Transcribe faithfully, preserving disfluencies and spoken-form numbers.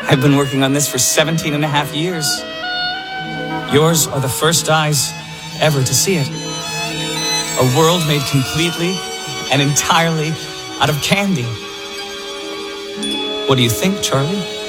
I've been working on this for seventeen and a half years. Yours are the first eyes ever to see it. A world made completely and entirely out of candy. What do you think, Charlie?